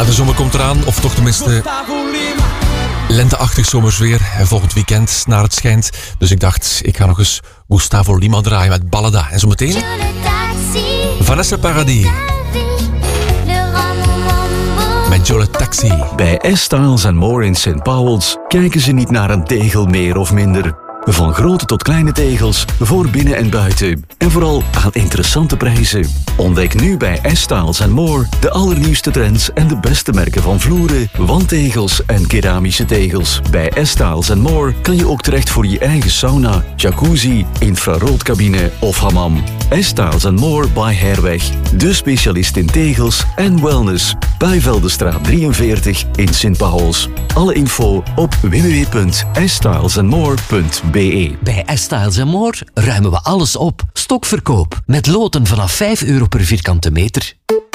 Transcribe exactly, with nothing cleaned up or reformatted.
Ja, de zomer komt eraan, of toch tenminste lenteachtig zomersweer. En volgend weekend naar het schijnt. Dus ik dacht, ik ga nog eens Gustavo Lima draaien met Ballada. En zometeen Vanessa Paradis met Joe le Taxi. Bij S-Styles and More in Saint Paul's kijken ze niet naar een tegel meer of minder. Van grote tot kleine tegels, voor binnen en buiten. En vooral aan interessante prijzen. Ontdek nu bij S-Styles and More de allernieuwste trends en de beste merken van vloeren, wandtegels en keramische tegels. Bij S-Styles and More kan je ook terecht voor je eigen sauna, jacuzzi, infraroodcabine of hammam. S-Styles and More by Herweg. De specialist in tegels en wellness. Bijveldenstraat drieënveertig in Saint Paul's. Alle info op w w w punt s styles and more punt b e. Bij S-Styles and More ruimen we alles op. Stokverkoop. Met loten vanaf vijf euro per vierkante meter.